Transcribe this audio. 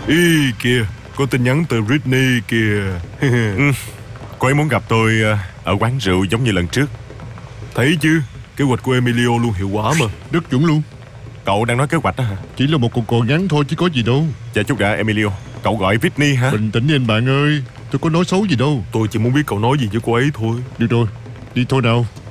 Ý kìa, có tin nhắn từ Britney kìa. Cô ấy muốn gặp tôi ở quán rượu giống như lần trước. Thấy chứ, kế hoạch của Emilio luôn hiệu quả mà. Rất chuẩn luôn. Cậu đang nói kế hoạch đó hả? Chỉ là một cuộc call ngắn thôi chứ có gì đâu. Chờ chút đã Emilio. Cậu gọi Britney hả? Bình tĩnh đi anh bạn ơi, tôi có nói xấu gì đâu. Tôi chỉ muốn biết cậu nói gì với cô ấy thôi. Được rồi, đi thôi nào.